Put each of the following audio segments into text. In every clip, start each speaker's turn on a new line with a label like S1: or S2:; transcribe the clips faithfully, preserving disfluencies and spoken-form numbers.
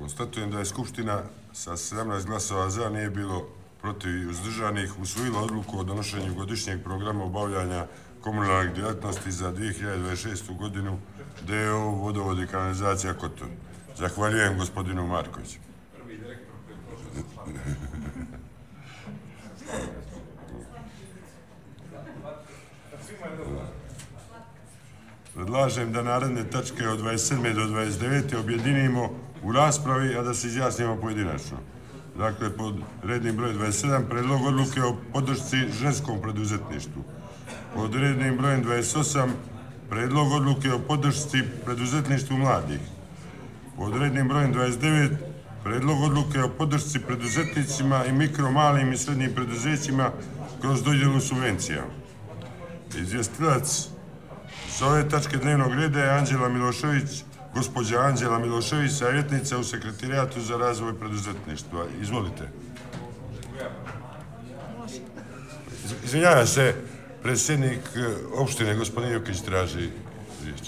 S1: Konstatujem da je Skupština sa sedamnaest glasova za, nije bilo protiv i uzdržanih, usvojila odluku o donošenju godišnjeg programa obavljanja komunalnih djelatnosti za dvije hiljade dvadeset šestu godinu D O O Vodovod i kanalizacija Kotor. Zahvaljujem gospodinu Markoviću. Predlažem da naredne tačke od dvadeset sedme do dvadeset devete objedinimo u raspravi, a da se izjasnimo pojedinačno. Dakle, pod rednim brojem dvadeset sedam, predlog odluke o podršci ženskom preduzetništvu. Pod rednim brojem dvadeset osam, predlog odluke o podršci preduzetništvu mladih. Pod rednim brojem dvadeset devet, predlog odluke o podršci preduzetnicima i mikro, malim i srednjim preduzećima kroz dodjelu subvencija. Izvjestilac za ove tačke dnevnog reda je Anđela Milošević, gospođa Anđela Milošević, savjetnica u Sekretarijatu za razvoj preduzetništva. Izvolite. Izvinjavam se, predsjednik opštine, gospodin Jokić, traži riječ.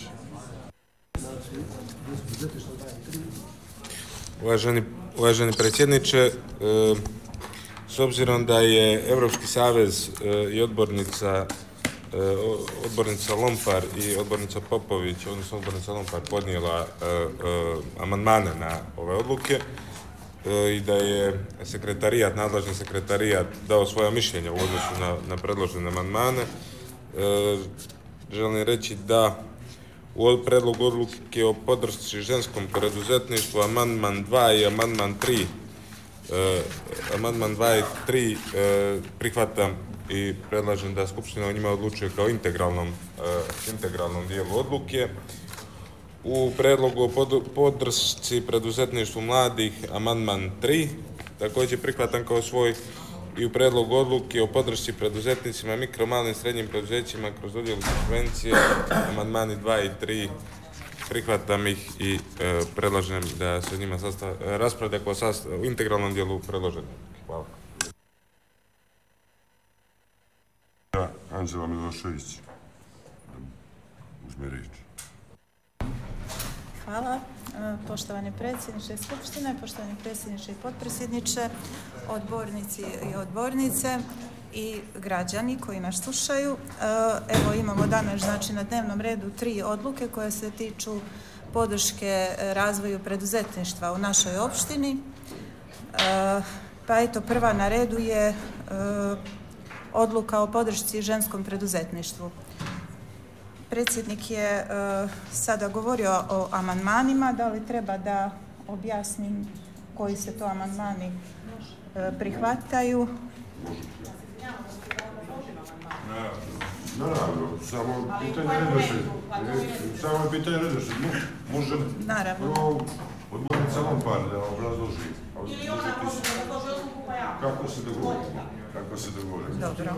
S2: Uvaženi, uvaženi predsjedniče, e, s obzirom da je Europski savez e, i odbornica odbornica Lompar i odbornica Popović, odnosno odbornica Lompar, podnijela e, e, amandmane na ove odluke e, i da je sekretarijat, nadležni sekretarijat dao svoja mišljenja u odnosu na, na predložene amandmane. E, želim reći da u predlogu odluke o podršci ženskom preduzetništvu amandman dva i amandman tri e, amandman dva i tri e, prihvatam i predlažem da Skupština o njima odlučuje kao integralnom, uh, integralnom dijelu odluke. U predlogu o pod, podršci preduzetništvu mladih amandman tri također prihvatam kao svoj i u predlogu odluke o podršci preduzetnicima, mikro, malim, srednjim preduzećima kroz dodjelu subvencije amandmani dva i tri prihvatam ih i uh, predlažem da se o njima sastav, raspravlja kao sastav, u integralnom dijelu predloženo. Hvala.
S1: Anđela Milošević, uzme riječ.
S3: Hvala. Poštovani predsjedniče Skupštine, poštovani predsjedniče i potpredsjedniče, odbornici i odbornice i građani koji nas slušaju. Evo imamo danas znači, na dnevnom redu tri odluke koje se tiču podrške razvoju preduzetništva u našoj opštini. Pa eto, prva na redu je odluka o podršci ženskom preduzetništvu. Predsjednik je uh, sada govorio o amandmanima, da li treba da objasnim koji se to amandmani uh, prihvataju?
S1: Naravno, samo pitanje redošli. Samo pitanje redošli. Može prvo odbornica Lompar da obrazloži.
S3: Ili ona može da obrazloži odluku pa ja.
S1: Kako se dogovori? Kako se dogovori?
S3: Dobro.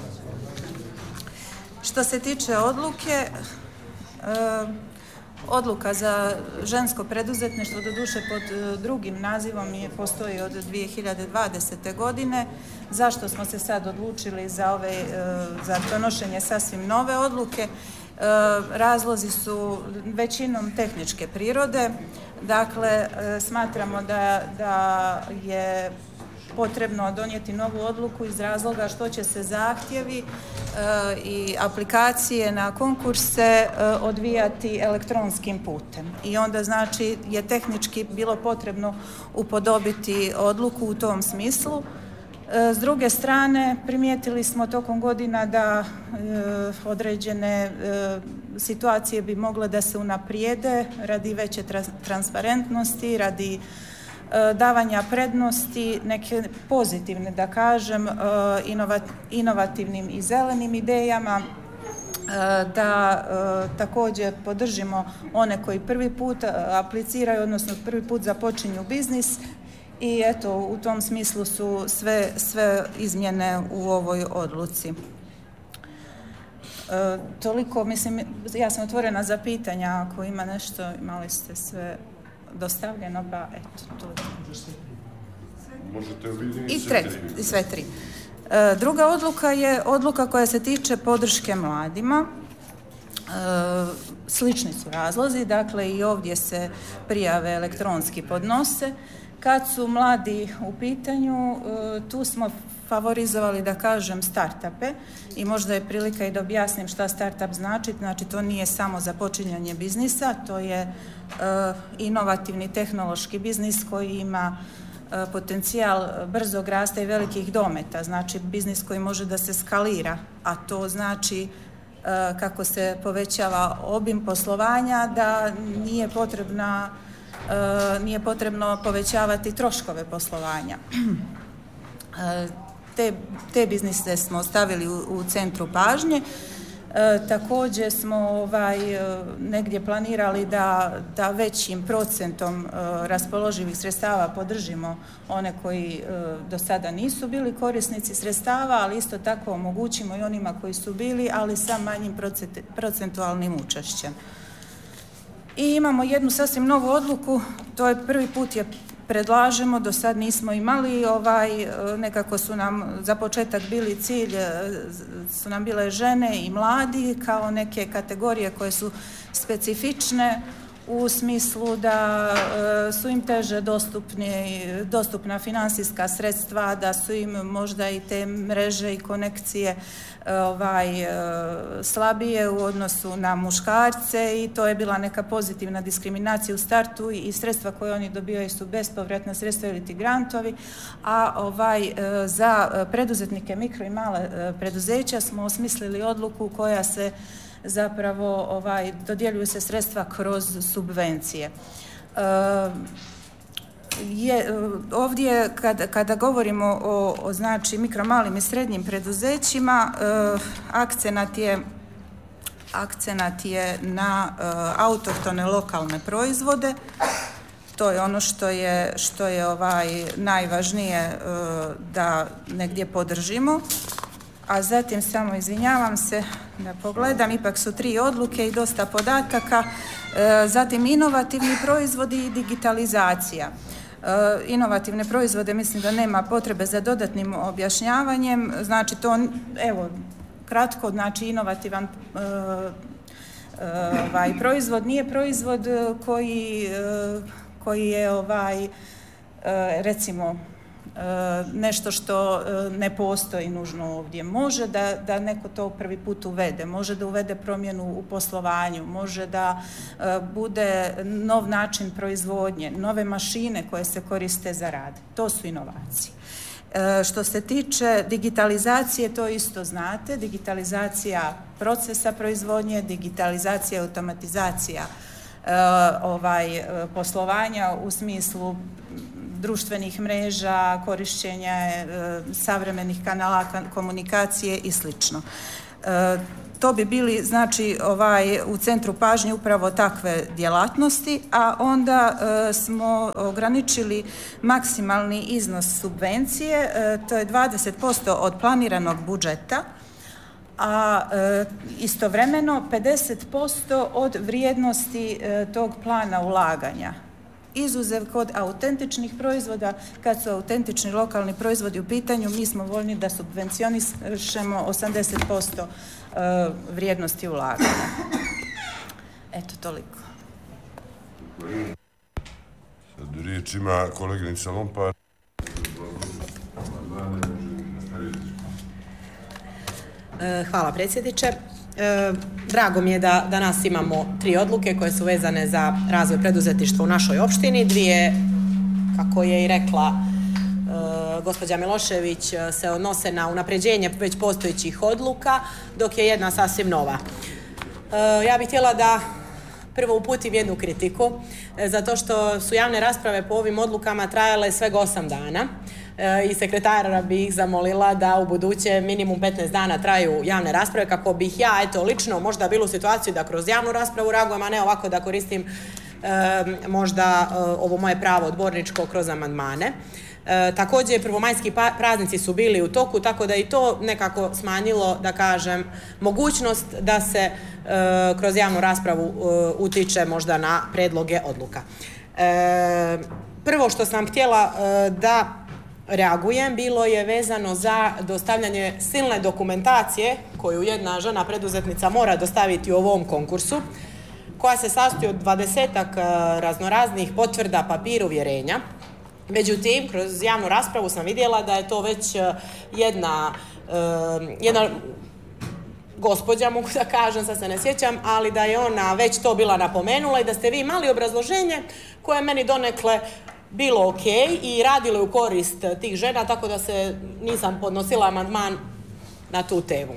S3: Što se tiče odluke, uh, odluka za žensko preduzetništvo, doduše pod drugim nazivom, je postoji od dvije hiljade dvadesete. godine. Zašto smo se sad odlučili za, ove, uh, za donošenje sasvim nove odluke? Uh, razlozi su većinom tehničke prirode. Dakle, uh, smatramo da, da je potrebno donijeti novu odluku iz razloga što će se zahtjevi e, i aplikacije na konkurse e, odvijati elektronskim putem. I onda znači je tehnički bilo potrebno upodobiti odluku u tom smislu. E, s druge strane, primijetili smo tokom godina da e, određene e, situacije bi mogle da se unaprijede radi veće tra- transparentnosti, radi davanja prednosti, neke pozitivne, da kažem, inovativnim i zelenim idejama, da također podržimo one koji prvi put apliciraju, odnosno prvi put započinju biznis i eto, u tom smislu su sve, sve izmjene u ovoj odluci. Toliko, mislim, ja sam otvorena za pitanja, ako ima nešto, imali ste sve dostavljeno, pa eto, to
S1: možete objediniti
S3: i sve tri. Sve tri. E, druga odluka je odluka koja se tiče podrške mladima. Slični su razlozi, dakle i ovdje se prijave elektronski podnose. Kad su mladi u pitanju, tu smo favorizovali, da kažem, startupe i možda je prilika i da objasnim šta startup znači. Znači, to nije samo započinjanje biznisa, to je inovativni tehnološki biznis koji ima potencijal brzog rasta i velikih dometa, znači biznis koji može da se skalira, a to znači kako se povećava obim poslovanja, da nije potrebna, nije potrebno povećavati troškove poslovanja. Te, te biznise smo stavili u, u centru pažnje. E, također smo ovaj, negdje planirali da, da većim procentom e, raspoloživih sredstava podržimo one koji e, do sada nisu bili korisnici sredstava, ali isto tako omogućimo i onima koji su bili, ali sa manjim procent, procentualnim učešćem. I imamo jednu sasvim novu odluku, to je prvi put je predlažemo, do sad nismo imali, ovaj, nekako su nam za početak bili cilj, su nam bile žene i mladi kao neke kategorije koje su specifične u smislu da su im teže dostupni, dostupna financijska sredstva, da su im možda i te mreže i konekcije ovaj, slabije u odnosu na muškarce i to je bila neka pozitivna diskriminacija u startu i sredstva koje oni dobijaju su bespovratna sredstva ili ti grantovi, a ovaj, za preduzetnike, mikro i male preduzeća smo osmislili odluku koja se zapravo ovaj, dodjeljuju se sredstva kroz subvencije. E, je, ovdje kada, kada govorimo o, o znači mikro, malim i srednjim preduzećima, e, akcenat je akcenat je na e, autohtone lokalne proizvode. To je ono što je, što je ovaj, najvažnije e, da negdje podržimo. A zatim, samo izvinjavam se da pogledam, ipak su tri odluke i dosta podataka, e, zatim inovativni proizvodi i digitalizacija. E, inovativne proizvode mislim da nema potrebe za dodatnim objašnjavanjem, znači to, evo, kratko, znači inovativan e, e, ovaj, proizvod nije proizvod koji, e, koji je ovaj, e, recimo, nešto što ne postoji nužno ovdje. Može da, da neko to prvi put uvede, može da uvede promjenu u poslovanju, može da bude nov način proizvodnje, nove mašine koje se koriste za rad. To su inovacije. Što se tiče digitalizacije, to isto znate, digitalizacija procesa proizvodnje, digitalizacija i automatizacija ovaj, poslovanja u smislu društvenih mreža, korišćenja e, savremenih kanala komunikacije i slično. E, to bi bili, znači, ovaj, u centru pažnje upravo takve djelatnosti, a onda e, smo ograničili maksimalni iznos subvencije, e, to je dvadeset posto od planiranog budžeta, a e, istovremeno pedeset posto od vrijednosti e, tog plana ulaganja. Izuzev kod autentičnih proizvoda, kad su autentični lokalni proizvodi u pitanju, mi smo voljni da subvencionišemo osamdeset posto vrijednosti ulaganja. Eto, toliko.
S1: Sad riječ ima koleginica Lompar.
S4: Hvala, predsjedniče. E, drago mi je da danas imamo tri odluke koje su vezane za razvoj preduzetništva u našoj opštini. Dvije, kako je i rekla e, gospođa Milošević, se odnose na unapređenje već postojećih odluka, dok je jedna sasvim nova. E, ja bih htjela da prvo uputim jednu kritiku, e, zato što su javne rasprave po ovim odlukama trajale svega osam dana. I sekretara bi ih zamolila da u buduće minimum petnaest dana traju javne rasprave kako bih ja, eto, lično možda bilo u situaciji da kroz javnu raspravu reagujem, a ne ovako da koristim e, možda e, ovo moje pravo odborničko kroz amandmane. E, također, prvomajski pa, praznici su bili u toku, tako da i to nekako smanjilo, da kažem, mogućnost da se e, kroz javnu raspravu e, utiče možda na predloge odluka. E, prvo što sam htjela e, da reagujem bilo je vezano za dostavljanje silne dokumentacije koju jedna žena preduzetnica mora dostaviti u ovom konkursu, koja se sastoji od dvadesetak raznoraznih potvrda, papira, uvjerenja. Međutim, kroz javnu raspravu sam vidjela da je to već jedna, jedna gospođa, mogu da kažem, sad se ne sjećam, ali da je ona već to bila napomenula i da ste vi imali obrazloženje koje je meni donekle bilo ok i radilo u korist tih žena, tako da se nisam podnosila amandman na tu temu.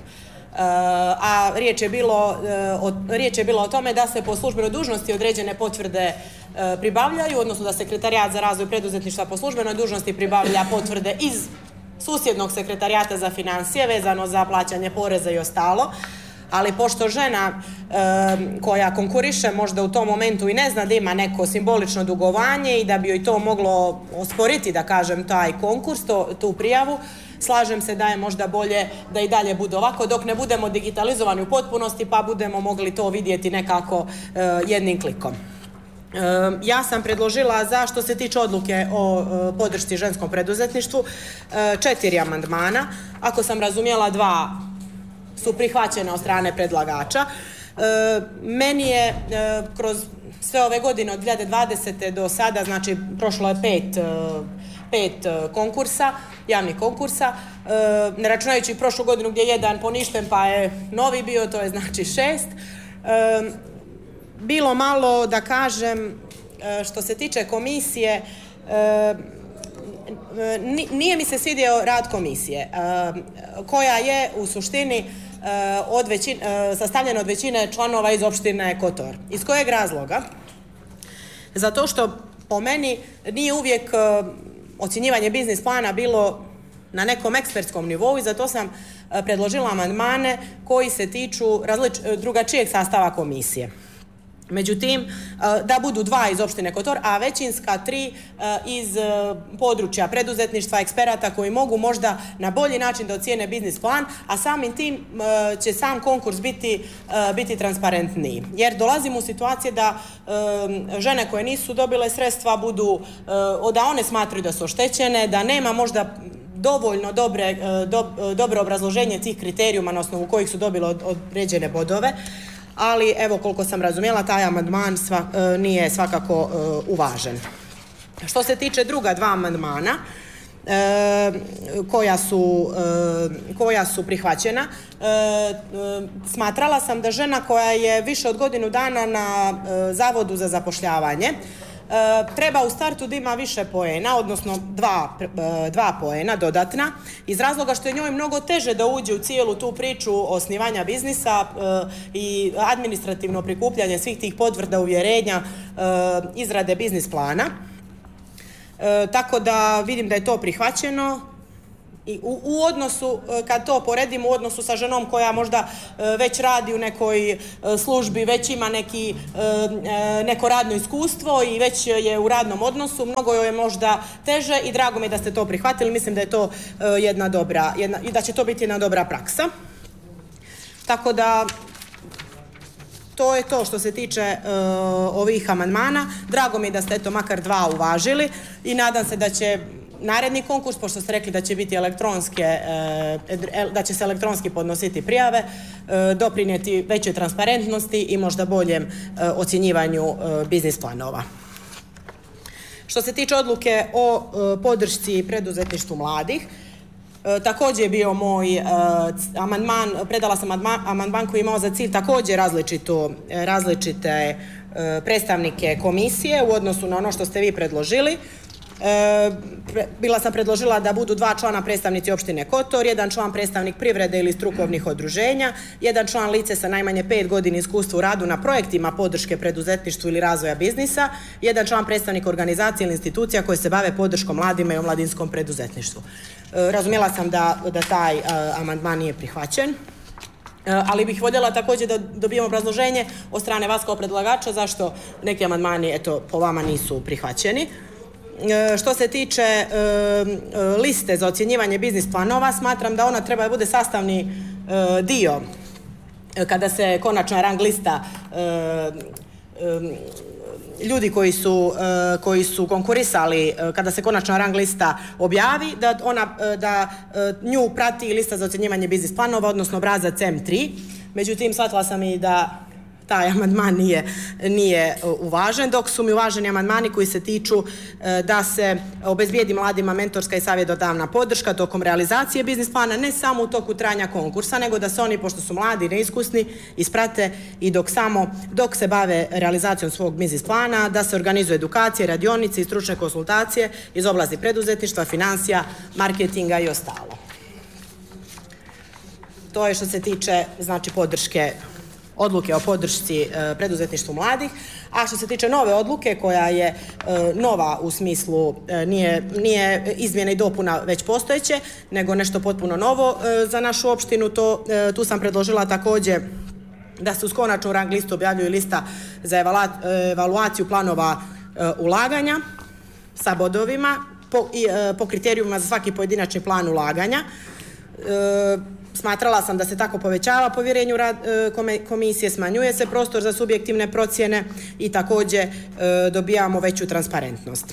S4: A riječ je bilo, riječ je bilo o tome da se po službenoj dužnosti određene potvrde pribavljaju, odnosno da Sekretarijat za razvoj preduzetništva po službenoj dužnosti pribavlja potvrde iz susjednog Sekretarijata za financije vezano za plaćanje poreza i ostalo, ali pošto žena e, koja konkuriše možda u tom momentu i ne zna da ima neko simbolično dugovanje i da bi joj to moglo osporiti, da kažem, taj konkurs, to, tu prijavu, slažem se da je možda bolje da i dalje bude ovako dok ne budemo digitalizovani u potpunosti pa budemo mogli to vidjeti nekako e, jednim klikom. E, ja sam predložila, za što se tiče odluke o e, podršci ženskom preduzetništvu, e, četiri amandmana. Ako sam razumjela, dva su prihvaćene od strane predlagača. E, meni je e, kroz sve ove godine od dvije hiljade dvadesete do sada, znači prošlo je pet, e, pet e, konkursa, javnih konkursa, e, ne računajući prošlu godinu gdje je jedan poništen pa je novi bio, to je znači šest. E, bilo malo, da kažem, e, što se tiče komisije, e, nije mi se svidio rad komisije, e, koja je u suštini Od većine, sastavljena od većine članova iz opštine Kotor. Iz kojeg razloga? Zato što po meni nije uvijek ocjenjivanje biznis plana bilo na nekom ekspertskom nivou i zato sam predložila amandmane koji se tiču različ, drugačijeg sastava komisije. Međutim, da budu dva iz opštine Kotor, a većinska tri iz područja preduzetništva, eksperata koji mogu možda na bolji način da ocijene biznis plan, a samim tim će sam konkurs biti, biti transparentniji. Jer dolazimo u situacije da žene koje nisu dobile sredstva budu, da one smatraju da su oštećene, da nema možda dovoljno dobre, do, dobro obrazloženje tih kriterijuma na osnovu kojih su dobile određene bodove. Ali evo, koliko sam razumjela, taj amandman sva, e, nije svakako e, uvažen. Što se tiče druga dva amandmana e, koja, su, e, koja su prihvaćena, e, e, smatrala sam da žena koja je više od godinu dana na e, Zavodu za zapošljavanje E, treba u startu da ima više poena, odnosno dva, e, dva poena dodatna, iz razloga što je njoj mnogo teže da uđe u cijelu tu priču osnivanja biznisa e, i administrativno prikupljanje svih tih potvrda, uvjerenja, e, izrade biznis plana. E, tako da vidim da je to prihvaćeno. I u, u odnosu, kad to poredimo u odnosu sa ženom koja možda već radi u nekoj službi, već ima neki, neko radno iskustvo i već je u radnom odnosu, mnogo joj je možda teže i drago mi je da ste to prihvatili, mislim da je to jedna dobra, jedna, i da će to biti jedna dobra praksa. Tako da, to je to što se tiče uh, ovih amandmana. Drago mi je da ste eto makar dva uvažili i nadam se da će naredni konkurs, pošto ste rekli da će biti elektronske, uh, da će se elektronski podnositi prijave, uh, doprinijeti većoj transparentnosti i možda boljem uh, ocjenjivanju uh, biznis planova. Što se tiče odluke o uh, podršci preduzetništvu mladih, E, također je bio moj e, amandman, predala sam amandman koji je imao za cilj također različito, različite e, predstavnike komisije u odnosu na ono što ste vi predložili. E, pre, bila sam predložila da budu dva člana predstavnici opštine Kotor, jedan član predstavnik privrede ili strukovnih udruženja, jedan član lice sa najmanje pet godina iskustva u radu na projektima podrške preduzetništvu ili razvoja biznisa, jedan član predstavnik organizacije ili institucija koje se bave podrškom mladima i omladinskom preduzetništvu. E, razumjela sam da, da taj a, amandman nije prihvaćen. Ali bih voljela također da dobijemo obrazloženje od strane vas kao predlagača zašto neki amandmani eto, po vama nisu prihvaćeni. Što se tiče e, liste za ocjenjivanje biznis planova, smatram da ona treba da bude sastavni e, dio kada se konačna rang lista e, e, ljudi koji su, e, koji su konkurisali e, kada se konačna rang lista objavi, da, ona, e, da e, nju prati lista za ocjenjivanje biznis planova, odnosno obrazac M tri. Međutim, shvatila sam i da taj amandman nije, nije uvažen, dok su mi uvaženi amandmani koji se tiču e, da se obezbijedi mladima mentorska i savjetodavna podrška tokom realizacije biznis plana, ne samo u toku trajanja konkursa, nego da se oni, pošto su mladi i neiskusni, isprate i dok samo, dok se bave realizacijom svog biznis plana, da se organizuje edukacije, radionice i stručne konsultacije iz oblasti preduzetništva, financija, marketinga i ostalo. To je što se tiče, znači, podrške, odluke o podršci e, preduzetništvu mladih, a što se tiče nove odluke koja je e, nova u smislu e, nije, nije izmjena i dopuna već postojeće, nego nešto potpuno novo e, za našu opštinu, to, e, tu sam predložila također da se uz konačnu rang listu objavljuje lista za evala, evaluaciju planova e, ulaganja sa bodovima po, i, e, po kriterijuma za svaki pojedinačni plan ulaganja. E, Smatrala sam da se tako povećava povjerenje u rad komisije, smanjuje se prostor za subjektivne procjene i također e, dobijamo veću transparentnost.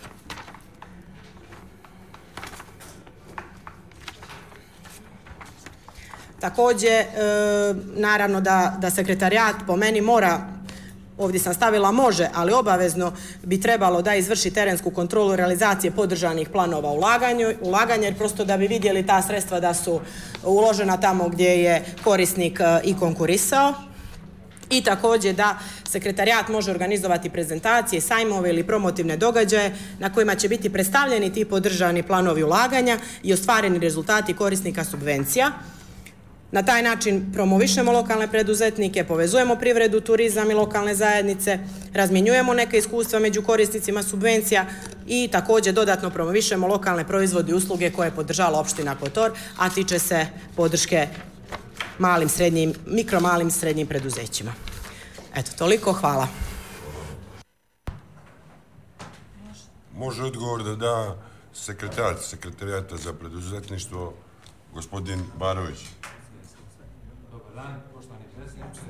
S4: Također, e, naravno da, da sekretarijat po meni mora, ovdje sam stavila može, ali obavezno bi trebalo da izvrši terensku kontrolu realizacije podržanih planova ulaganja, ulaganja jer prosto da bi vidjeli ta sredstva da su uložena tamo gdje je korisnik i konkurisao. I također da sekretarijat može organizovati prezentacije, sajmove ili promotivne događaje na kojima će biti predstavljeni ti podržani planovi ulaganja i ostvareni rezultati korisnika subvencija. Na taj način promovišemo lokalne preduzetnike, povezujemo privredu, turizam i lokalne zajednice, razmjenjujemo neke iskustva među korisnicima subvencija i također dodatno promovišemo lokalne proizvode i usluge koje je podržala opština Kotor, a tiče se podrške malim, srednjim, mikro, malim i srednjim preduzećima. Eto, toliko, hvala.
S1: Može odgovor da da sekretar sekretarijata za preduzetništvo, gospodin Barović.
S5: Dobar dan, poštovani predsjedniče,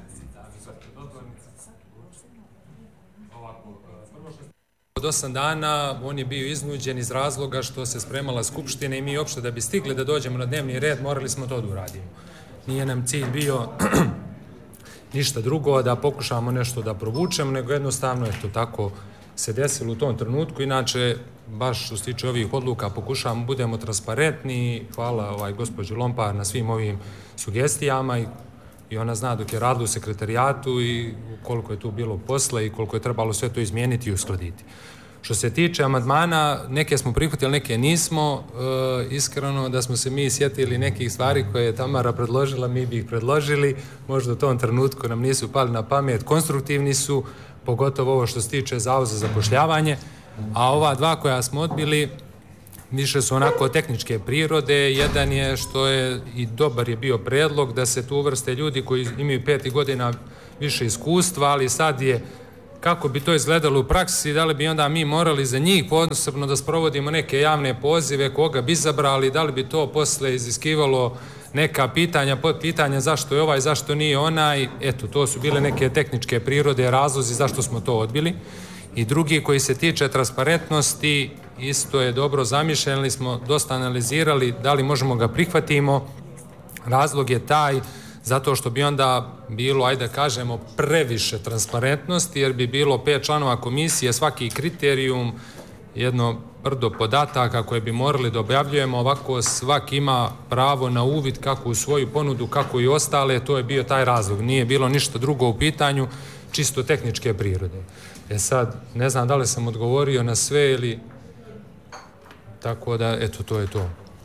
S5: od osam dana on je bio iznuđen iz razloga što se spremala skupština i mi uopšte da bi stigli da dođemo na dnevni red morali smo to da uradimo. Nije nam cilj bio ništa drugo da pokušamo nešto da provučemo, nego jednostavno je to tako se desilo u tom trenutku. Inače, baš što se tiče ovih odluka pokušamo budemo transparentni. Hvala ovaj gospođu Lompar na svim ovim sugestijama i, i ona zna dok je radila u sekretarijatu i koliko je tu bilo posla i koliko je trebalo sve to izmijeniti i uskladiti. Što se tiče amandmana, neke smo prihvatili, neke nismo. E, iskreno da smo se mi sjetili nekih stvari koje je Tamara predložila, mi bi ih predložili. Možda u tom trenutku nam nisu pali na pamet. Konstruktivni su, pogotovo ovo što se tiče Zavoda za zapošljavanje. A ova dva koja smo odbili, više su onako tehničke prirode. Jedan je što je i dobar je bio predlog da se tu uvrste ljudi koji imaju pet godina više iskustva, ali sad je kako bi to izgledalo u praksi, da li bi onda mi morali za njih posebno da sprovodimo neke javne pozive, koga bi izabrali, da li bi to posle iziskivalo neka pitanja, podpitanja zašto je ovaj, zašto nije onaj. Eto, to su bile neke tehničke prirode, razlozi zašto smo to odbili. I drugi koji se tiče transparentnosti, isto je dobro zamišljeni, smo dosta analizirali da li možemo ga prihvatimo. Razlog je taj zato što bi onda bilo, ajde da kažemo, previše transparentnosti, jer bi bilo pet članova komisije, svaki kriterijum, jedno brdo podataka koje bi morali da objavljujemo, ovako svaki ima pravo na uvid kako u svoju ponudu, kako i ostale, to je bio taj razlog. Nije bilo ništa drugo u pitanju, čisto tehničke prirode. E sad, ne znam da li sam odgovorio na sve ili... Tako da, eto, to je to.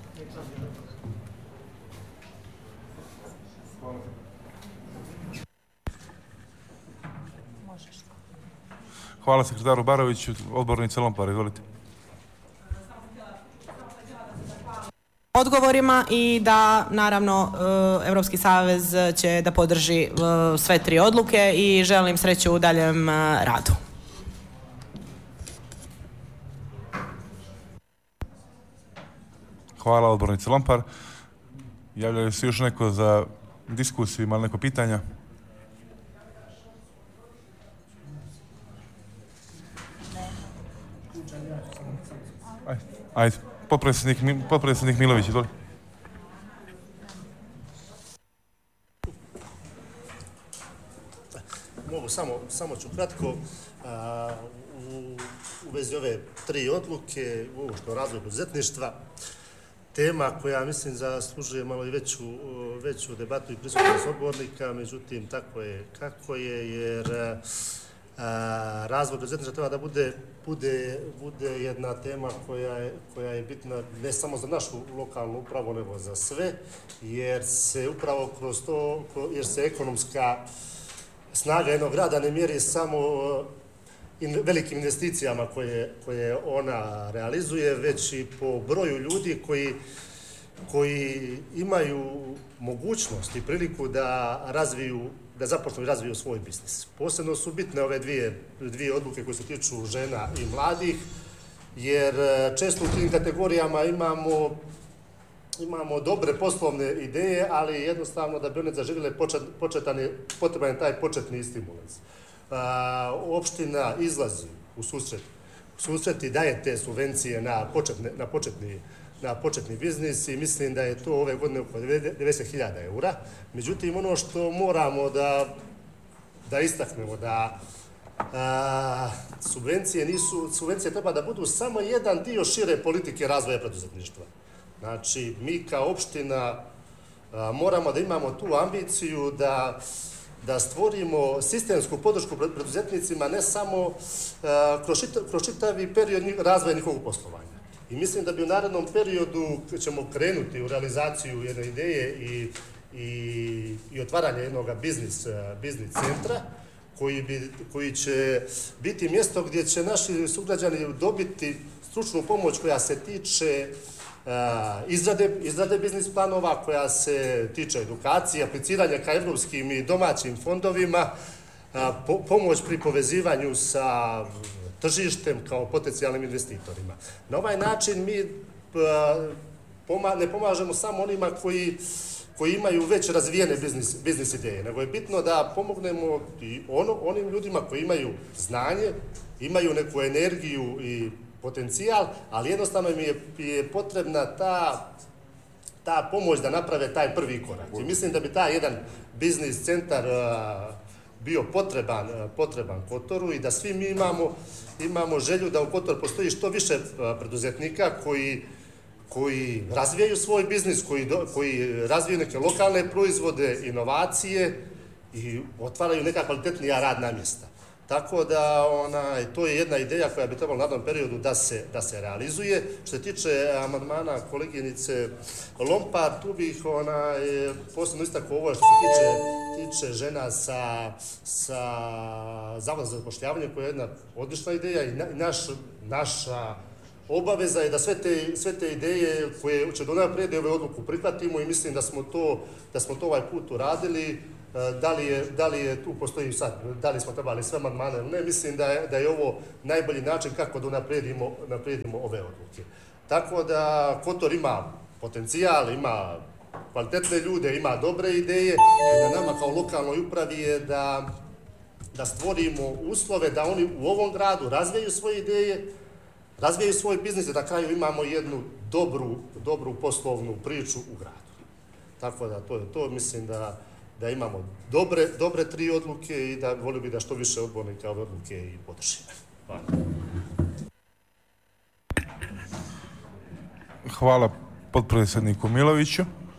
S6: Hvala sekretaru Baroviću, odbornica Lompar, izvolite.
S4: Odgovorima i da naravno Europski savez će da podrži sve tri odluke i želim sreću u daljem radu.
S6: Hvala odbornici Lompar. Javljaju se još neko za diskusiju, ima li neko pitanja? Ajde, ajde. Potpredsjednik, Mi- potpredsjednik Milović, izvoli.
S7: Mogu samo, samo ću kratko. A, u, u vezi ove tri odluke, ovo što je razvoj poduzetništva, tema koja mislim zaslužuje malo i veću, veću debatu i prisutnost odbornika, međutim tako je kako je, jer a, razvoj poduzetništva treba da bude, bude, bude jedna tema koja je, koja je bitna ne samo za našu lokalnu upravu, nego za sve, jer se upravo kroz to, jer se ekonomska snaga jednog grada ne mjeri samo in, velikim investicijama koje, koje ona realizuje, već i po broju ljudi koji, koji imaju mogućnost i priliku da razviju, da započnu i razviju svoj biznis. Posebno su bitne ove dvije, dvije odluke koje se tiču žena i mladih, jer često u tim kategorijama imamo Imamo dobre poslovne ideje, ali jednostavno da bi one zaživjele početan je, potreban je taj početni stimulans. A, opština izlazi u susret, u susret i daje te subvencije na, početne, na, početni, na početni biznis i mislim da je to ove godine oko devedeset hiljada eura. Međutim, ono što moramo da, da istaknemo, da a, subvencije, nisu, subvencije treba da budu samo jedan dio šire politike razvoja preduzetništva. Znači, mi kao opština a, moramo da imamo tu ambiciju da, da stvorimo sistemsku podršku preduzetnicima ne samo a, kroz, čita, kroz čitavi period razvoja njihovog poslovanja. I mislim da bi u narednom periodu ćemo krenuti u realizaciju jedne ideje i, i, i otvaranje jednog biznis, biznis centra koji, bi, koji će biti mjesto gdje će naši sugrađani dobiti stručnu pomoć koja se tiče Uh, izrade, izrade biznis planova, koja se tiče edukacije, apliciranja ka evropskim i domaćim fondovima, uh, po, pomoć pri povezivanju sa tržištem kao potencijalnim investitorima. Na ovaj način mi uh, poma, ne pomažemo samo onima koji, koji imaju već razvijene biznis, biznis ideje, nego je bitno da pomognemo i ono, onim ljudima koji imaju znanje, imaju neku energiju i potencijal, ali jednostavno mi je, je potrebna ta, ta pomoć da naprave taj prvi korak. I mislim da bi taj jedan biznis centar uh, bio potreban, uh, potreban Kotoru i da svi mi imamo, imamo želju da u Kotoru postoji što više uh, preduzetnika koji, koji razvijaju svoj biznis, koji, do, koji razvijaju neke lokalne proizvode, inovacije i otvaraju neka kvalitetnija radna mjesta. Tako da onaj, to je jedna ideja koja bi trebala u narednom periodu da se, da se realizuje. Što se tiče amandmana koleginice Lompar, tu bih onaj, posebno istakao ovo što se tiče, tiče žena sa, sa Zavodom za zapošljavanje, koja je jedna odlična ideja i na, naš, naša obaveza je da sve te, sve te ideje koje će do naprijed ove odluku prihvatimo i mislim da smo to, da smo to ovaj put uradili. Da li, je, da li je tu postoji sad, da li smo trebali sve amandmane ili ne, mislim da je, da je ovo najbolji način kako da naprijedimo, naprijedimo ove odluke. Tako da Kotor ima potencijal, ima kvalitetne ljude, ima dobre ideje i da nama kao lokalnoj upravi je da, da stvorimo uslove da oni u ovom gradu razvijaju svoje ideje, razvijaju svoj biznis i da na kraju imamo jednu dobru, dobru poslovnu priču u gradu. Tako da to je to, mislim da da imamo dobre, dobre tri odluke i da volio bi da što više odbornika ove odluke i podrži. Hvala.
S6: Hvala potpredsjedniku Miloviću.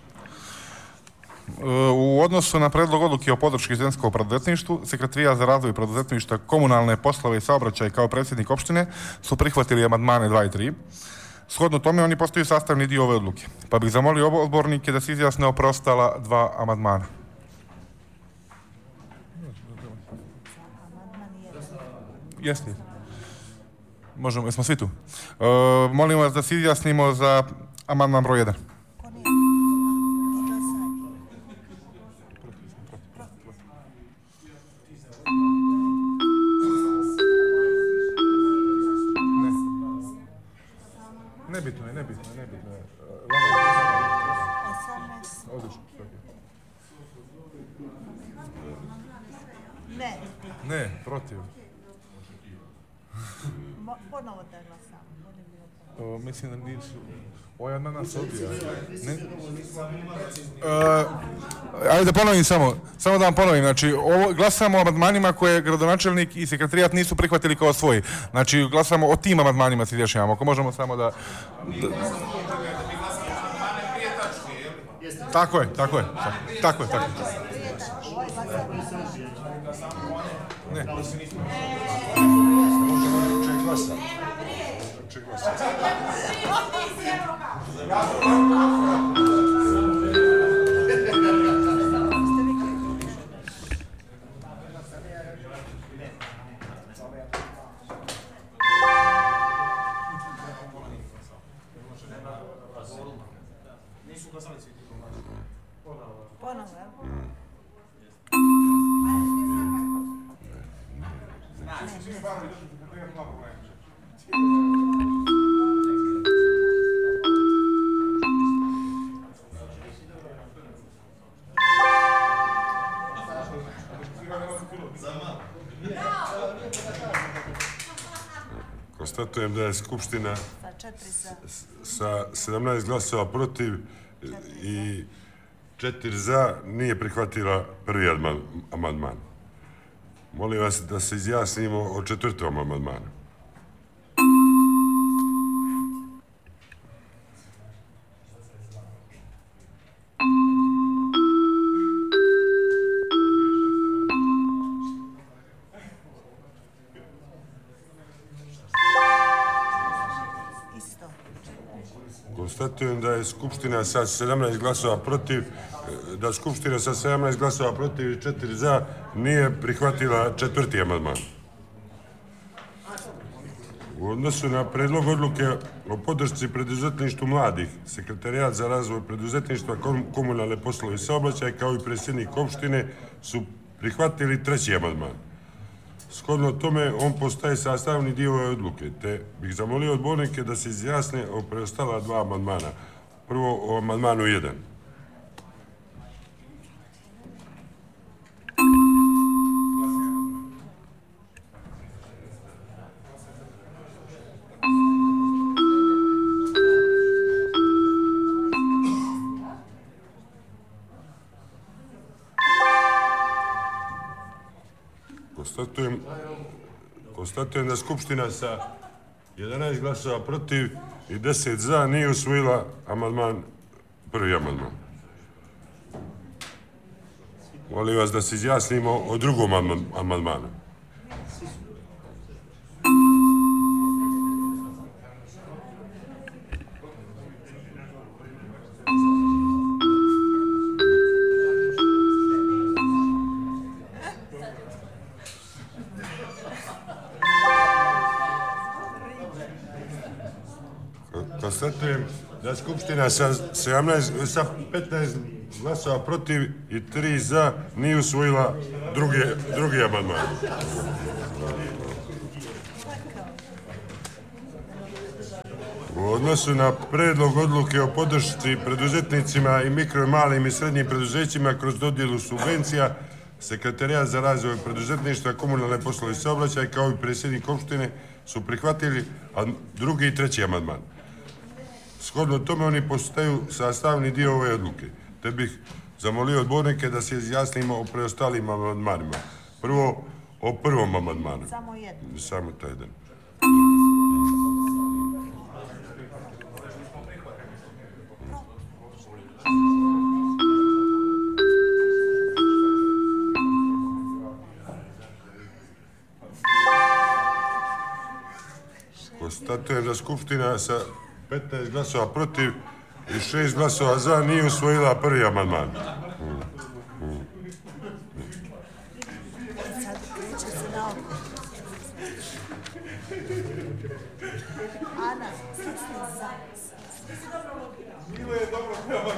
S6: U odnosu na predlog odluke o podrški ženskom preduzetništvu, Sekretarijat za razvoj preduzetništva, komunalne poslove i saobraćaj kao predsjednik opštine su prihvatili amandmane dva i tri. Shodno tome oni postaju sastavni dio ove odluke, pa bih zamolio odbornike da se izjasne o preostala dva amandmana. Jeste. Možemo, jesmo svi tu. E, molim vas da se izjasnimo za amandman broj jedan. Ne. Nebitno je, nebitno je, nebitno je. Odlično.
S8: Ne.
S6: Ne, protiv.
S8: Ponovo da glasamo.
S6: Mislim da nisu... Ovo je amandman se odbija. Ajde da ponovim samo, samo da vam ponovim, znači ovo, glasamo o amandmanima koje gradonačelnik i sekretarijat nisu prihvatili kao svoji. Znači glasamo o tim amandmanima se izjašnjavamo, ako možemo samo da... da... Tako je, tako je, tako je, tako je. Ne.
S1: Konstatujem da je Skupština sa sedamnaest glasova protiv i četiri za nije prihvatila prvi amandman. Molim vas da se izjasnimo o četvrtom amandmanu. Konstatujem da je Skupština sa sedamnaest glasova protiv, da Skupština sa sedamnaest glasova protiv i četiri za nije prihvatila četvrti amandman. U odnosu na predlog odluke o podršci preduzetništvu mladih, Sekretarijat za razvoj preduzetništva, komunalne poslove i saobraćaj, kao i predsjednik opštine su prihvatili treći amandman. Shodno tome, on postaje sastavni dio ove odluke, te bih zamolio odbornike da se izjasne o preostala dva amandmana. Prvo o amandmanu jedan. Konstatujem, konstatujem da Skupština sa jedanaest glasova protiv i deset za nije usvojila amandman, prvi amandman. Molim vas da se izjasnimo o drugom amandmanu. Konstatujem da Skupština sa sedamnaest, sa petnaest glasova protiv i tri za nije usvojila drugi, drugi amandman. U odnosu na predlog odluke o podršci preduzetnicima i mikro, malim i srednjim preduzećima kroz dodjelu subvencija, Sekretarijat za razvoj preduzetništva, komunalne poslove i saobraćaj, kao i predsjednik opštine su prihvatili drugi i treći amandman. Shodno tome oni postaju sastavni dio ove odluke, te bih zamolio odbornike da se izjasnimo o preostalim amandmanima. Prvo, o prvom amandmanu.
S8: Samo jedan.
S1: Samo taj jedan. Konstatujem da Skupština sa petnaest glasova protiv i šest glasova za nije usvojila prvi amandman.
S8: Sad kreće se na oko. Ana, svi ste za.
S6: Milo je dobro prema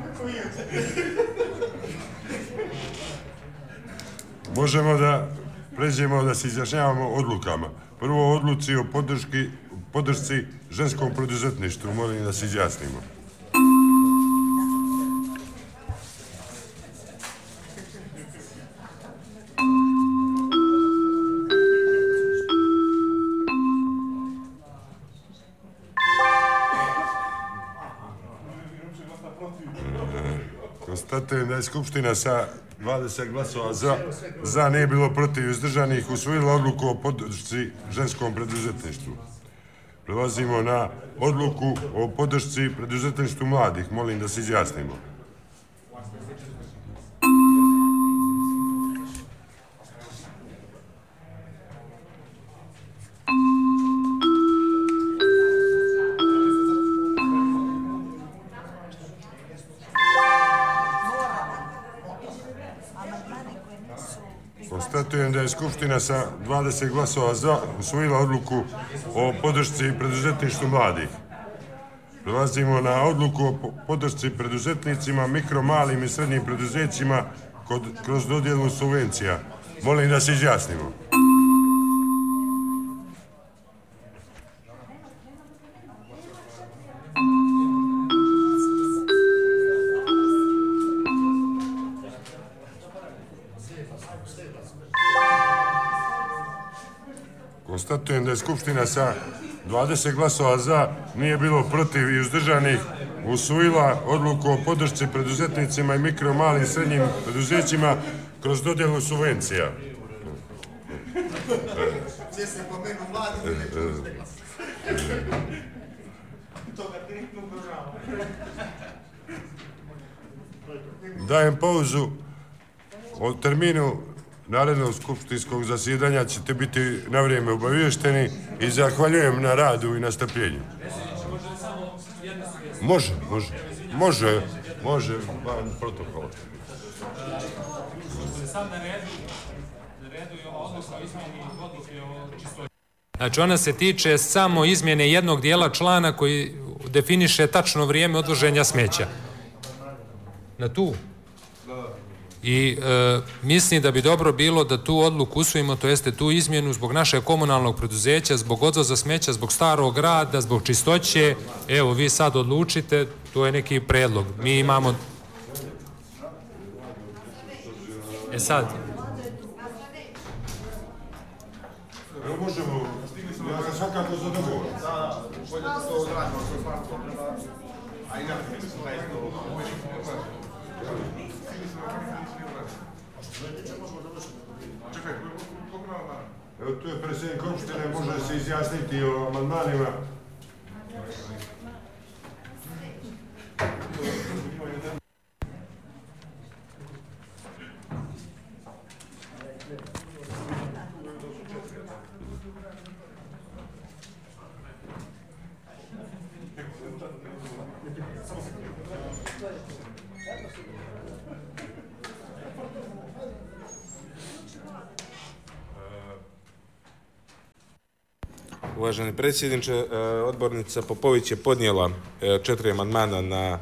S1: Možemo da pređemo da se izjašnjavamo odlukama. Prvo odluci o podrški, podršci ženskom preduzetništvu. Molim da se izjasnimo. Konstatujem da je Skupština sa dvadeset glasova za, za nije bilo protiv izdržanih, usvojila odluku o podršci ženskom preduzetništvu. Prelazimo na odluku o podršci preduzetništvu mladih. Molim da se izjasnimo. Konstatujem da je Skupština sa dvadeset glasova za usvojila odluku o podršci preduzetništvu mladih. Prelazimo na odluku o podršci preduzetnicima, mikro, malim i srednjim preduzećima kod, kroz dodjelu subvencija. Molim da se izjasnimo. Konstatujem da je Skupština sa dvadeset glasova za, nije bilo protiv i uzdržanih, usvojila odluku o podršci preduzetnicima i mikro, malim i srednjim preduzećima kroz dodjelu subvencija. Dajem pauzu. O terminu narednog skupštinskog zasjedanja ćete biti na vrijeme obaviješteni i zahvaljujem na radu i na strpljenju. Može, može, može, može, van protokola.
S5: Znači, ona se tiče samo izmjene jednog dijela člana koji definiše tačno vrijeme odvoženja smeća. Na tu? I e, mislim da bi dobro bilo da tu odluku usvojimo, to jeste tu izmjenu zbog našeg komunalnog preduzeća, zbog odvoza smeća, zbog starog grada, zbog čistoće. Evo, vi sad odlučite, to je neki predlog. Mi imamo... E sad...
S1: Evo možemo, ja sam svakako za dogovor. Da, da, bolje da se ovo odradimo, što smatko treba, a i nekako mislim da je to... Evo tu je predsjednik opštine, može se izjasniti o amandmanima.
S2: Uvaženi predsjedniče, odbornica Popović je podnijela četiri amandmana na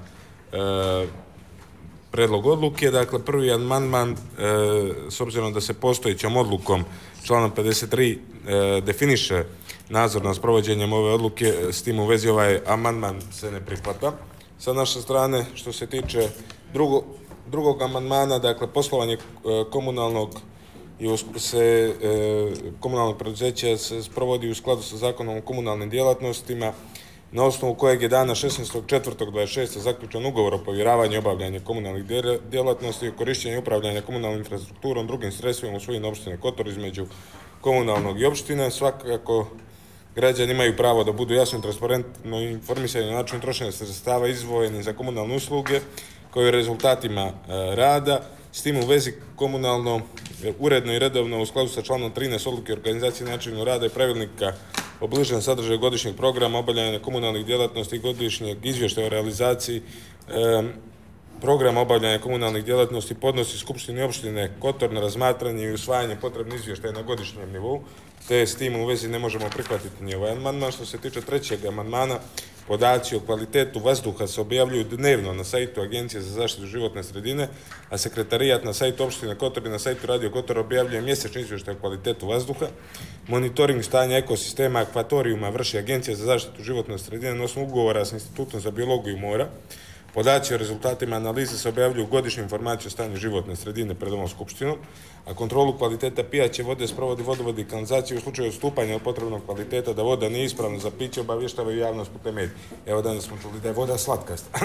S2: predlog odluke. Dakle, prvi amandman, s obzirom da se postojećom odlukom članom pedeset tri definiše nadzor nad sprovođenjem ove odluke, s tim u vezi ovaj amandman se ne prihvata. Sa naše strane, što se tiče drugo, drugog amandmana, dakle, poslovanje komunalnog i se e, komunalno preduzeće se sprovodi u skladu sa zakonom o komunalnim djelatnostima, na osnovu kojeg je dana šesnaestog četvrtog dvadeset šeste zaključen ugovor o povjeravanju i obavljanju komunalnih djelatnosti i korištenju i upravljanja komunalnom infrastrukturom, drugim sredstvima u svojim opštine Kotor između komunalnog i opštine. Svakako građani imaju pravo da budu jasno i transparentno informisani na način trošenja sredstava izdvojenih za komunalne usluge koje rezultatima e, rada. S tim u vezi komunalno, uredno i redovno u skladu sa članom trinaest odluke o organizaciji načinu rada i pravilnika o bližem sadržaju godišnjeg programa obavljanja komunalnih djelatnosti i godišnjeg izvještaja o realizaciji e, programa obavljanja komunalnih djelatnosti podnosi Skupštini opštine Kotor na razmatranje i usvajanje potrebnih izvještaja na godišnjem nivou, te s tim u vezi ne možemo prihvatiti ni ovaj amandman. Što se tiče trećeg amandmana, Podaci o kvalitetu vazduha se objavljuju dnevno na sajtu Agencije za zaštitu životne sredine, a sekretarijat na sajtu opštine Kotor i na sajtu Radio Kotor objavljuje mjesečni izvještaj o kvalitetu vazduha. Monitoring stanja ekosistema akvatorijuma vrši Agencija za zaštitu životne sredine na osnovu ugovora s Institutom za biologiju mora. Podaci o rezultatima analize se objavljuju godišnju informaciju o stanju životne sredine pred ovom skupštinom, a kontrolu kvaliteta pijaće vode sprovodi vodovod i kanalizacija u slučaju odstupanja od potrebnog kvaliteta da voda nije ispravna za piće, obavještavaju javnost putem medija. Evo danas smo čuli da je voda slatkasta.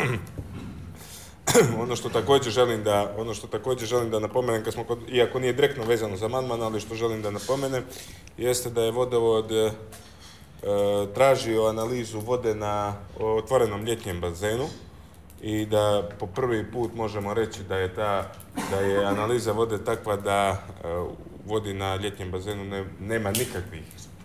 S2: Ono što također želim da, ono što također želim da napomenem, kad smo kod, iako nije direktno vezano za amandman, ali što želim da napomenem, jeste da je vodovod e, tražio analizu vode na otvorenom ljetnjem bazenu i da po prvi put možemo reći da je ta, da je analiza vode takva da u vodi na ljetnjem bazenu ne, nema nikakvih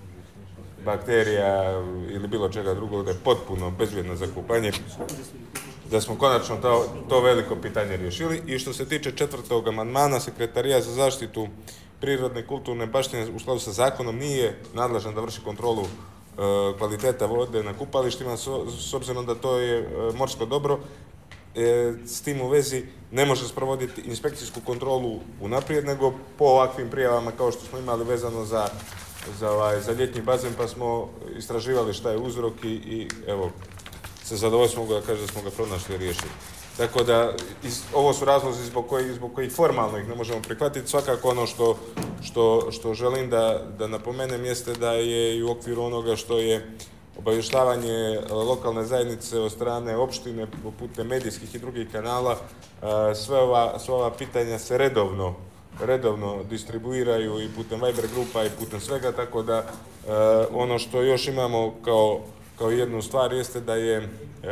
S2: bakterija ili bilo čega drugog, da je potpuno bezvjedno za kupanje, da smo konačno to, to veliko pitanje riješili. I što se tiče četvrtog amandmana, Sekretarijat za zaštitu prirodne i kulturne baštine u skladu sa zakonom nije nadležan da vrši kontrolu e, kvaliteta vode na kupalištima, s, s obzirom da to je e, morsko dobro. E, s tim u vezi ne može sprovoditi inspekcijsku kontrolu unaprijed, nego po ovakvim prijavama kao što smo imali vezano za, za, ovaj, za ljetnji bazen, pa smo istraživali šta je uzrok i, i evo, sa zadovoljstvom mogu da kažem da smo ga pronašli i riješili. Tako da, iz, ovo su razlozi zbog kojih, zbog kojih formalno ih ne možemo prihvatiti. Svakako ono što, što, što želim da, da napomenem jeste da je i u okviru onoga što je obavještavanje lokalne zajednice od strane opštine putem medijskih i drugih kanala, sve ova, sve ova pitanja se redovno, redovno distribuiraju i putem Viber grupa i putem svega, tako da ono što još imamo kao, kao jednu stvar jeste da je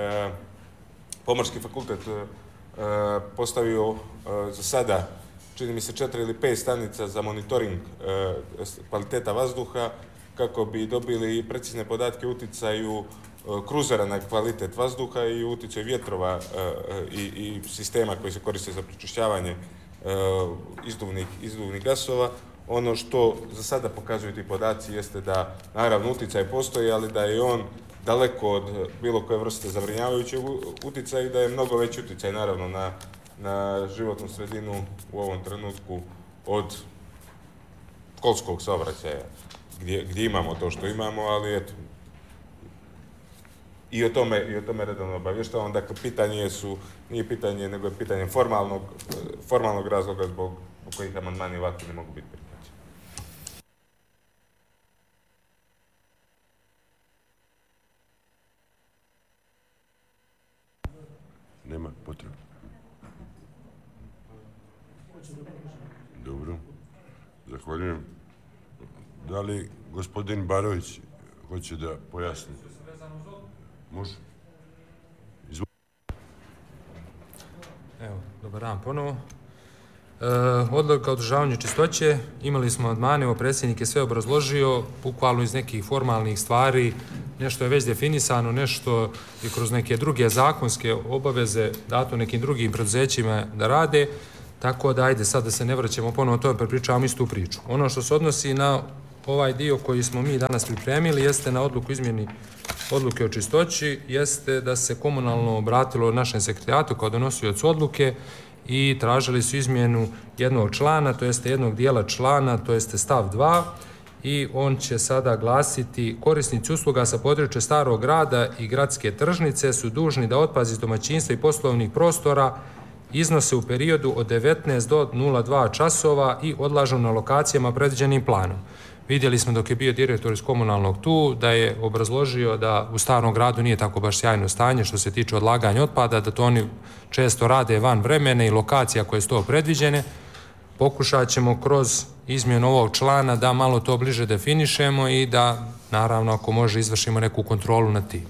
S2: Pomorski fakultet postavio za sada, čini mi se, četiri ili pet stanica za monitoring kvaliteta vazduha, kako bi dobili precizne podatke o uticaju kruzera na kvalitet vazduha i uticaju vjetrova i, i sistema koji se koriste za pročišćavanje izduvnih, izduvnih gasova. Ono što za sada pokazuju ti podaci jeste da, naravno, uticaj postoji, ali da je on daleko od bilo koje vrste zabrinjavajućeg utjecaja i da je mnogo veći utjecaj, naravno, na, na životnu sredinu u ovom trenutku od školskog saobraćaja, gdje, gdje imamo to što imamo, ali eto, i o tome, i o tome redovno obavještavam. Dakle, pitanje su, nije pitanje, nego je pitanje formalnog, formalnog razloga zbog kojih amandmani ovakvi ne mogu biti prihvaćeni.
S1: Nema potrebe. Dobro. Zahvaljujem. Da li gospodin Barović hoće da pojasni? Može. Izvolite.
S5: Evo, dobar dan ponovo. E, odluka o održavanju čistoće, imali smo amandmane, evo predsjednik je sve obrazložio, bukvalno iz nekih formalnih stvari, nešto je već definisano, nešto i kroz neke druge zakonske obaveze dato nekim drugim preduzećima da rade, tako da ajde sad da se ne vraćamo ponovo o tome, prepričavamo istu priču. Ono što se odnosi na ovaj dio koji smo mi danas pripremili jeste na odluku izmjeni odluke o čistoći, jeste da se komunalno obratilo našem sekretarijatu kao donosiocu odluke i tražili su izmjenu jednog člana, to jeste jednog dijela člana, to jeste stav dva, i on će sada glasiti: korisnici usluga sa područja Starog grada i gradske tržnice su dužni da otpad iz domaćinstva i poslovnih prostora iznose u periodu od devetnaest do nula dva časova i odlažu na lokacijama predviđenim planom. Vidjeli smo dok je bio direktor iz komunalnog tu da je obrazložio da u Starom gradu nije tako baš sjajno stanje što se tiče odlaganja otpada, da to oni često rade van vremena i lokacija koje su to predviđene. Pokušat ćemo kroz izmjenu ovog člana da malo to bliže definišemo i da, naravno, ako može, izvršimo neku kontrolu nad tim.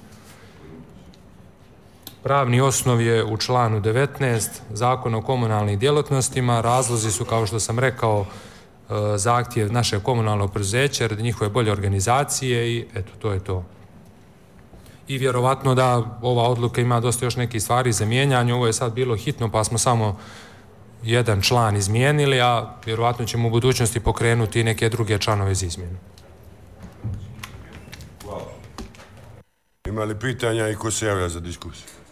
S5: Pravni osnov je u članu devetnaest Zakona o komunalnim djelatnostima. Razlozi su, kao što sam rekao, zahtjev našeg komunalnog preduzeća radi njihove bolje organizacije i eto, to je to. I vjerovatno da ova odluka ima dosta još nekih stvari za mijenjanje. Ovo je sad bilo hitno pa smo samo jedan član izmijenili, a vjerovatno ćemo u budućnosti pokrenuti i neke druge članove za izmjenu.
S1: Hvala. Ima li pitanja i ko se javlja za diskusiju?